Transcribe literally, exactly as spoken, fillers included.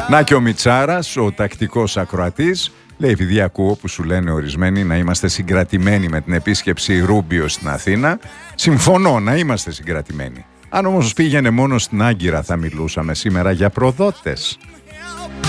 Να και ο Μιτσάρας, ο τακτικός ακροατής, λέει, επειδή ακούω που σου λένε ορισμένοι να είμαστε συγκρατημένοι με την επίσκεψη Ρούμπιο στην Αθήνα, συμφωνώ να είμαστε συγκρατημένοι. Αν όμως πήγαινε μόνο στην Άγκυρα θα μιλούσαμε σήμερα για προδότες.